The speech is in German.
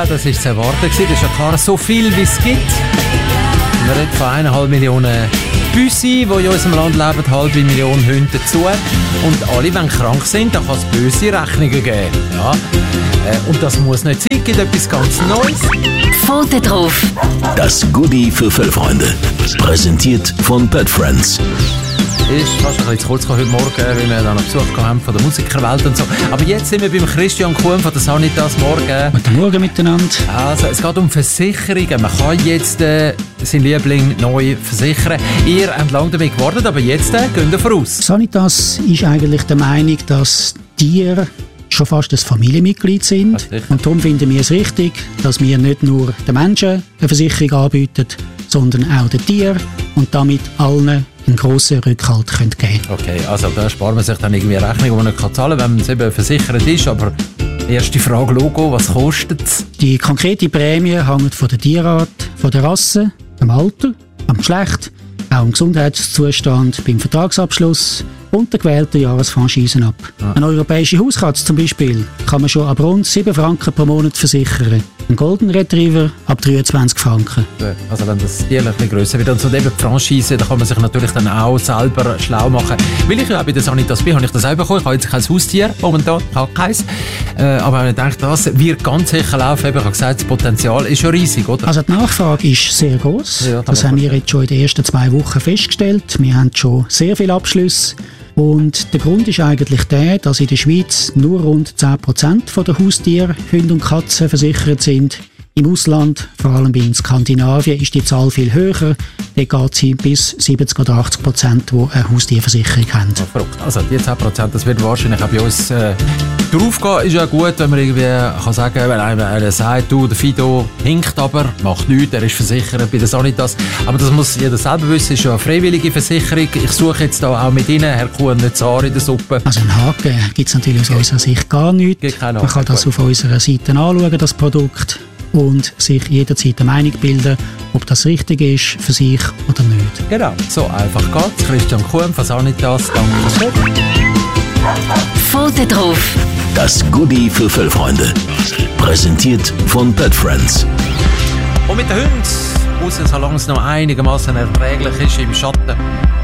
das ist zu erwarten gewesen. Das ist ja klar, so viel wie es gibt. Wir reden von 1,5 Millionen Büsse, die in unserem Land leben, 0,5 Millionen Hunde dazu. Und alle, wenn krank sind, dann kann es böse Rechnungen geben. Ja. Und das muss nicht sein, es gibt etwas ganz Neues. Pfote drauf. Das Goodie für Füllfreunde. Präsentiert von Pet Friends. Ist fast ein bisschen zu kurz gekommen heute Morgen, weil wir dann noch Besuch haben von der Musikerwelt und so. Aber jetzt sind wir beim Christian Kuhn von der Sanitas. Morgen. Guten Morgen miteinander. Also, es geht um Versicherungen. Man kann jetzt seinen Liebling neu versichern. Ihr habt lange damit gewartet, aber jetzt gehen wir voraus. Sanitas ist eigentlich der Meinung, dass Tiere schon fast ein Familienmitglied sind. Und darum finden wir es richtig, dass wir nicht nur den Menschen eine Versicherung anbieten, sondern auch den Tieren und damit allen einen grossen Rückhalt geben können. Okay, also da spart man sich dann irgendwie eine Rechnung, die man nicht zahlen kann, wenn man es eben versichert ist. Aber erste Frage, Logo, was kostet es? Die konkrete Prämie hängt von der Tierart, von der Rasse, dem Alter, am Geschlecht, auch im Gesundheitszustand, beim Vertragsabschluss und der gewählten Jahresfranchisen ab. Eine europäische Hauskatze zum Beispiel kann man schon ab rund 7 Franken pro Monat versichern. Ein Golden Retriever ab 23 Franken. Also wenn das Tier ein bisschen grösser wird und so eben die Franchise, da kann man sich natürlich dann auch selber schlau machen. Weil ich ja auch bei der Sanitas bin, habe ich das auch bekommen. Ich habe jetzt kein Haustier momentan, ich habe keins. Aber ich denke, das wird ganz sicher laufen. Ich habe gesagt, das Potenzial ist schon riesig, oder? Also die Nachfrage ist sehr groß. Ja, das haben wir jetzt schon in den ersten 2 Wochen festgestellt. Wir haben schon sehr viele Abschlüsse. Und der Grund ist eigentlich der, dass in der Schweiz nur rund 10% der Haustiere, Hunde und Katzen versichert sind. Im Ausland, vor allem in Skandinavien, ist die Zahl viel höher. Dort geht sie bis 70 oder 80%, die eine Haustierversicherung haben. Ja, verrückt. Also die 10%, das wird wahrscheinlich auch bei uns draufgehen. Ist ja gut, wenn man irgendwie kann sagen, wenn einer sagt, du, der Fido hinkt aber, macht nichts, er ist versichert bei der Sanitas. Aber das muss jeder selber wissen, ist ja eine freiwillige Versicherung. Ich suche jetzt da auch mit Ihnen, Herr Kuhn, nicht Zahn in der Suppe. Also einen Haken gibt es natürlich aus unserer Sicht gar nicht. Man kann das auf unserer Seite anschauen, das Produkt, und sich jederzeit eine Meinung bilden, ob das richtig ist für sich oder nicht. Genau, so einfach geht's. Christian Kuhn von Sanitas, danke schön. Pfote drauf. Das Goodie für Füllfreunde. Präsentiert von Pet Friends. Und mit den Hunden, solange es noch einigermaßen erträglich ist im Schatten,